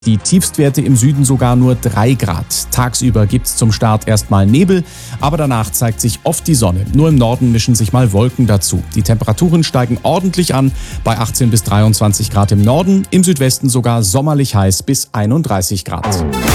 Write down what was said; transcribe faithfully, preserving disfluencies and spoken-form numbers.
Die Tiefstwerte im Süden sogar nur drei Grad. Tagsüber gibt's zum Start erstmal Nebel, aber danach zeigt sich oft die Sonne. Nur im Norden mischen sich mal Wolken dazu. Die Temperaturen steigen ordentlich an, bei achtzehn bis dreiundzwanzig Grad im Norden, im Südwesten sogar sommerlich heiß bis einunddreißig Grad.